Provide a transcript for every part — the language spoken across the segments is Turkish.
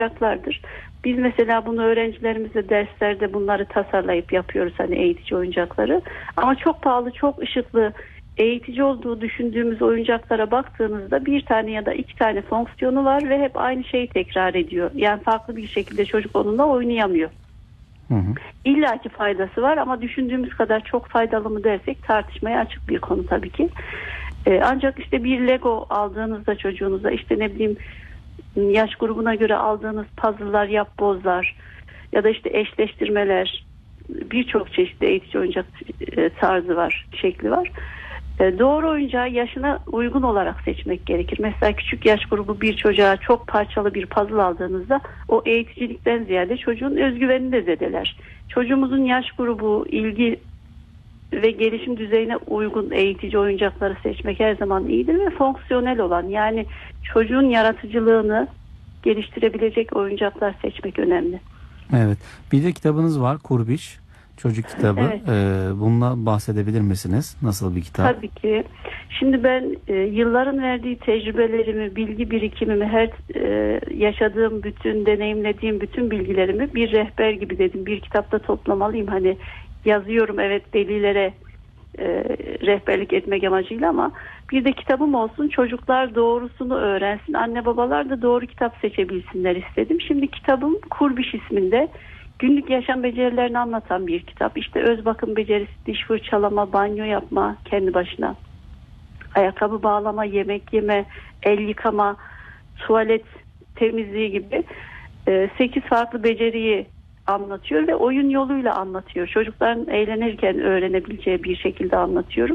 oyuncaklardır. Biz mesela bunu öğrencilerimizle derslerde bunları tasarlayıp yapıyoruz, hani eğitici oyuncakları. Ama çok pahalı, çok ışıklı, eğitici olduğu düşündüğümüz oyuncaklara baktığınızda bir tane ya da iki tane fonksiyonu var ve hep aynı şeyi tekrar ediyor. Yani farklı bir şekilde çocuk onunla oynayamıyor. Hı hı. İlla ki faydası var ama düşündüğümüz kadar çok faydalı mı dersek tartışmaya açık bir konu tabii ki. Ancak işte bir Lego aldığınızda çocuğunuza, işte ne bileyim, yaş grubuna göre aldığınız puzzle'lar, yapbozlar ya da işte eşleştirmeler, birçok çeşitli eğitici oyuncak tarzı var, şekli var. Doğru oyuncağı yaşına uygun olarak seçmek gerekir. Mesela küçük yaş grubu bir çocuğa çok parçalı bir puzzle aldığınızda o eğiticilikten ziyade çocuğun özgüvenini de zedeler. Çocuğumuzun yaş grubu, ilgi ve gelişim düzeyine uygun eğitici oyuncakları seçmek her zaman iyidir ve fonksiyonel olan, yani çocuğun yaratıcılığını geliştirebilecek oyuncaklar seçmek önemli. Evet. Bir de kitabınız var, Kurbiş. Çocuk kitabı. Evet. Bununla bahsedebilir misiniz? Nasıl bir kitap? Tabii ki. Şimdi ben yılların verdiği tecrübelerimi, bilgi birikimimi, her yaşadığım, bütün deneyimlediğim bütün bilgilerimi bir rehber gibi dedim. Bir kitapta toplamalıyım. Hani yazıyorum, evet, velilere rehberlik etmek amacıyla, ama bir de kitabım olsun, çocuklar doğrusunu öğrensin, anne babalar da doğru kitap seçebilsinler istedim. Şimdi kitabım Kurbiş isminde. Günlük yaşam becerilerini anlatan bir kitap. İşte öz bakım becerisi, diş fırçalama, banyo yapma kendi başına, ayakkabı bağlama, yemek yeme, el yıkama, tuvalet temizliği gibi 8 farklı beceriyi anlatıyor ve oyun yoluyla anlatıyor. Çocukların eğlenirken öğrenebileceği bir şekilde anlatıyorum.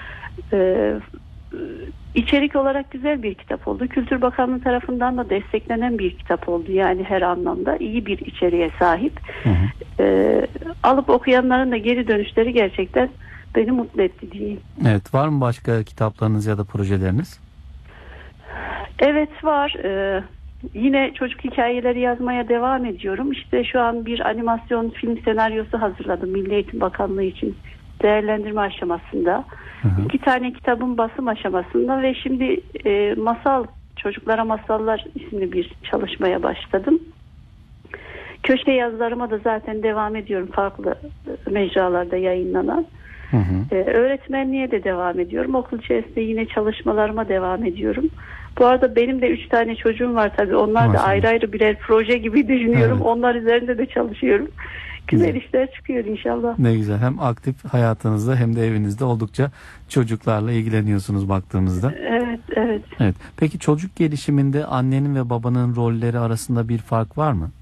İçerik olarak güzel bir kitap oldu. Kültür Bakanlığı tarafından da desteklenen bir kitap oldu. Yani her anlamda iyi bir içeriğe sahip. Hı hı. Alıp okuyanların da geri dönüşleri gerçekten beni mutlu etti diyeyim. Evet. Var mı başka kitaplarınız ya da projeleriniz? Evet, var. Yine çocuk hikayeleri yazmaya devam ediyorum. İşte şu an bir animasyon film senaryosu hazırladım Milli Eğitim Bakanlığı için, değerlendirme aşamasında. Hı hı. 2 tane kitabın basım aşamasında ve şimdi masal, Çocuklara Masallar isimli bir çalışmaya başladım. Köşe yazılarıma da zaten devam ediyorum, farklı mecralarda yayınlanan. Hı hı. Öğretmenliğe de devam ediyorum. Okul içerisinde yine çalışmalarıma devam ediyorum. Bu arada benim de 3 tane çocuğum var tabii. Onlar da Maşallah. ayrı ayrı birer proje gibi düşünüyorum. Evet. Onlar üzerinde de çalışıyorum. Güzel Güzel. işler çıkıyor inşallah. Ne güzel. Hem aktif hayatınızda hem de evinizde oldukça çocuklarla ilgileniyorsunuz baktığımızda. Evet, evet. Evet. Peki çocuk gelişiminde annenin ve babanın rolleri arasında bir fark var mı?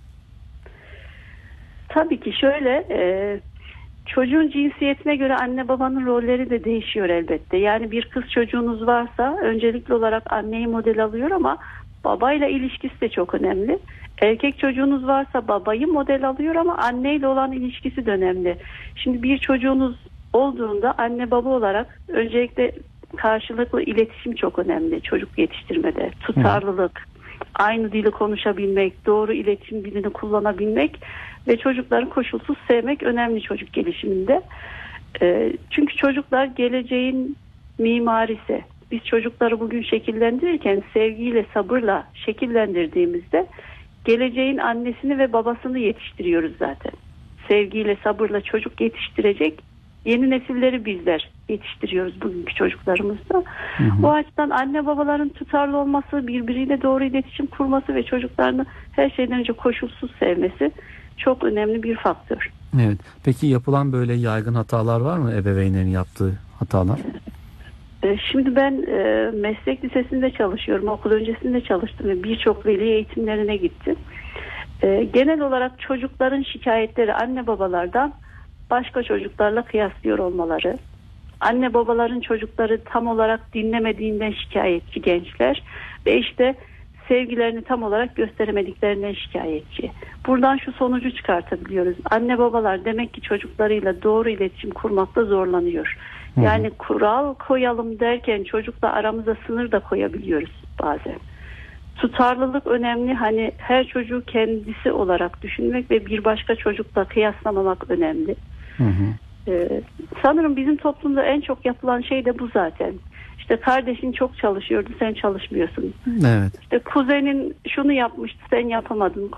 Tabii ki şöyle, çocuğun cinsiyetine göre anne babanın rolleri de değişiyor elbette. Yani bir kız çocuğunuz varsa öncelikli olarak anneyi model alıyor, ama babayla ilişkisi de çok önemli. Erkek çocuğunuz varsa babayı model alıyor ama anneyle olan ilişkisi de önemli. Şimdi bir çocuğunuz olduğunda anne baba olarak öncelikle karşılıklı iletişim çok önemli çocuk yetiştirmede. Tutarlılık, aynı dili konuşabilmek, doğru iletişim dilini kullanabilmek ve çocukları koşulsuz sevmek önemli çocuk gelişiminde. Çünkü çocuklar geleceğin mimarisi. Biz çocukları bugün şekillendirirken sevgiyle, sabırla şekillendirdiğimizde geleceğin annesini ve babasını yetiştiriyoruz zaten. Sevgiyle, sabırla çocuk yetiştirecek yeni nesilleri bizler yetiştiriyoruz bugünkü çocuklarımızda. Hı hı. Bu açıdan anne babaların tutarlı olması, birbiriyle doğru iletişim kurması ve çocuklarını her şeyden önce koşulsuz sevmesi çok önemli bir faktör. Evet. Peki yapılan böyle yaygın hatalar var mı, ebeveynlerin yaptığı hatalar? Şimdi ben meslek lisesinde çalışıyorum. Okul öncesinde çalıştım ve birçok veli eğitimlerine gittim. Genel olarak çocukların şikayetleri anne babalardan başka çocuklarla kıyaslıyor olmaları, anne babaların çocukları tam olarak dinlemediğinden şikayetçi gençler ve işte sevgilerini tam olarak gösteremediklerinden şikayetçi. Buradan şu sonucu çıkartabiliyoruz. Anne babalar demek ki çocuklarıyla doğru iletişim kurmakta zorlanıyor. Yani kural koyalım derken çocukla aramıza sınır da koyabiliyoruz bazen. Tutarlılık önemli. Hani her çocuğu kendisi olarak düşünmek ve bir başka çocukla kıyaslamamak önemli. Hı hı. Sanırım bizim toplumda en çok yapılan şey de bu zaten. İşte kardeşin çok çalışıyordu, sen çalışmıyorsun. Evet. İşte kuzenin şunu yapmıştı, sen yapamadın.